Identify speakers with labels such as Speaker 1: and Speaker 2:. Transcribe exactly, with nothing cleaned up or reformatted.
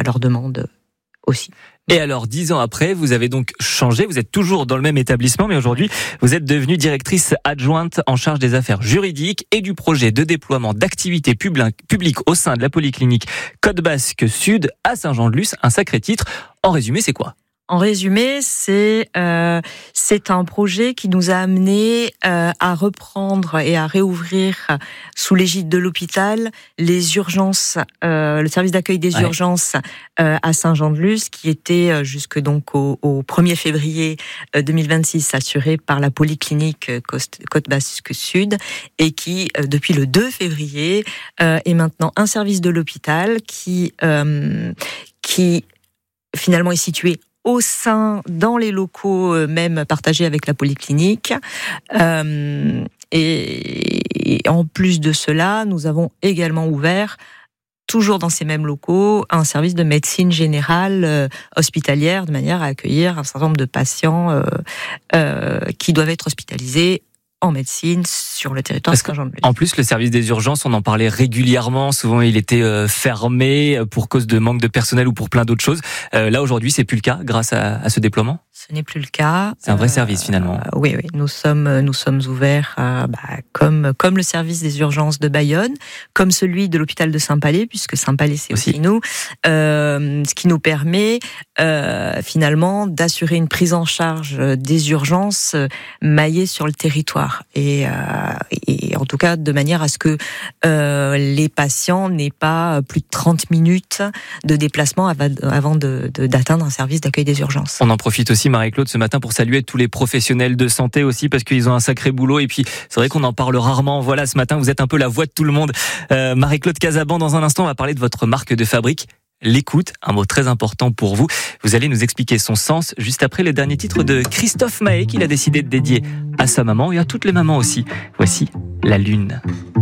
Speaker 1: à leur demande aussi.
Speaker 2: Et alors, dix ans après, vous avez donc changé, vous êtes toujours dans le même établissement, mais aujourd'hui, vous êtes devenue directrice adjointe en charge des affaires juridiques et du projet de déploiement d'activités publiques au sein de la polyclinique Côte Basque Sud à Saint-Jean-de-Luz. Un sacré titre. En résumé, c'est quoi ?
Speaker 1: En résumé, c'est euh, c'est un projet qui nous a amené euh, à reprendre et à réouvrir sous l'égide de l'hôpital les urgences, euh, le service d'accueil des ouais. urgences euh, à Saint-Jean-de-Luz, qui était jusque donc au, au premier février deux mille vingt-six assuré par la polyclinique Côte Basque Sud et qui euh, depuis le deux février euh, est maintenant un service de l'hôpital qui euh, qui finalement est situé au sein, dans les locaux euh, même partagés avec la polyclinique. Euh, et, et en plus de cela, nous avons également ouvert, toujours dans ces mêmes locaux, un service de médecine générale euh, hospitalière, de manière à accueillir un certain nombre de patients euh, euh, qui doivent être hospitalisés en médecine sur le territoire de Saint-Jean-de-Luz.
Speaker 2: En plus, le service des urgences, on en parlait régulièrement. Souvent, il était euh, fermé pour cause de manque de personnel ou pour plein d'autres choses. Euh, là, aujourd'hui, c'est plus le cas grâce à, à ce déploiement ?
Speaker 1: Ce n'est plus le cas.
Speaker 2: C'est un vrai euh, service, finalement.
Speaker 1: Euh, oui, oui. Nous sommes, nous sommes ouverts à, bah, comme, comme le service des urgences de Bayonne, comme celui de l'hôpital de Saint-Palais, puisque Saint-Palais, c'est aussi, aussi nous. Euh, ce qui nous permet, euh, finalement, d'assurer une prise en charge des urgences maillées sur le territoire. Et, euh, et en tout cas de manière à ce que euh, les patients n'aient pas plus de trente minutes de déplacement avant de, de, d'atteindre un service d'accueil des urgences.
Speaker 2: On en profite aussi, Marie-Claude, ce matin pour saluer tous les professionnels de santé aussi, parce qu'ils ont un sacré boulot. Et puis c'est vrai qu'on en parle rarement. Voilà, ce matin vous êtes un peu la voix de tout le monde. euh, Marie-Claude Casaban, dans un instant on va parler de votre marque de fabrique, l'écoute, un mot très important pour vous. Vous allez nous expliquer son sens juste après les derniers titres de Christophe Maé qu'il a décidé de dédier à sa maman et à toutes les mamans aussi. Voici La Lune.